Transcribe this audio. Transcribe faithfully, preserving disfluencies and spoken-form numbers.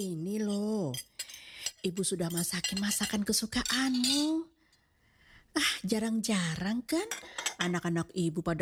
Ini loh, ibu sudah masakin masakan kesukaanmu. Ah, jarang-jarang kan anak-anak ibu pada